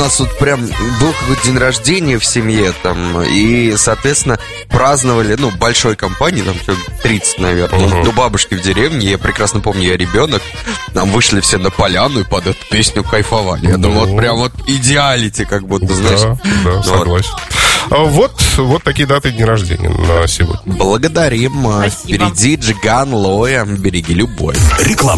нас вот прям был какой-то день рождения в семье там, и, соответственно, праздновали, ну, большой компании, там, 30, наверное, у бабушки в деревне. Я прекрасно помню, я ребенок. Нам вышли все на поляну и под эту песню кайфовали. Я думаю, вот прям вот идеалити, как будто, знаешь. Да, согласен. Вот такие даты дня рождения на сегодня. Благодарим. Спасибо. Впереди Джиган, Лоя, «Береги любовь». Реклама.